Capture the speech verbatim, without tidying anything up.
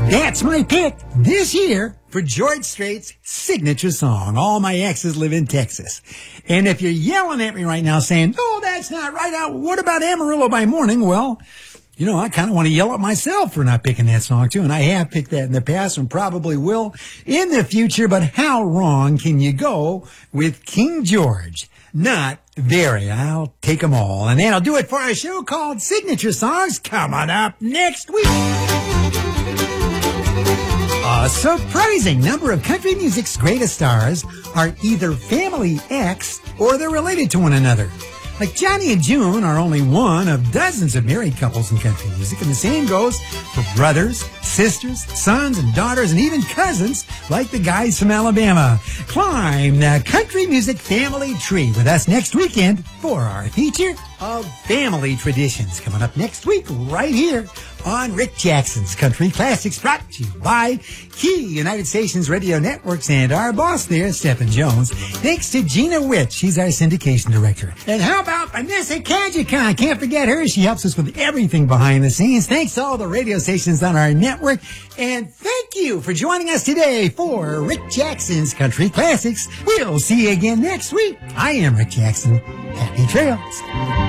That's my pick this year for George Strait's signature song, All My Exes Live in Texas. And if you're yelling at me right now saying, oh, that's not right, out. What about Amarillo by Morning? Well, you know, I kind of want to yell at myself for not picking that song, too. And I have picked that in the past and probably will in the future. But how wrong can you go with King George? Not very. I'll take them all. And that'll do it for our show called Signature Songs, coming up next week. A surprising number of country music's greatest stars are either family X or they're related to one another. Like Johnny and June are only one of dozens of married couples in country music, and the same goes for brothers, sisters, sons, and daughters, and even cousins like the guys from Alabama. Climb the country music family tree with us next weekend for our feature of family traditions, coming up next week right here on Rick Jackson's Country Classics, brought to you by Key United Stations Radio Networks and our boss there, Stephen Jones. Thanks to Gina Witt. She's our syndication director. And how about Vanessa Kajikon? Can't forget her. She helps us with everything behind the scenes. Thanks to all the radio stations on our network. And thank you for joining us today for Rick Jackson's Country Classics. We'll see you again next week. I am Rick Jackson. Happy trails.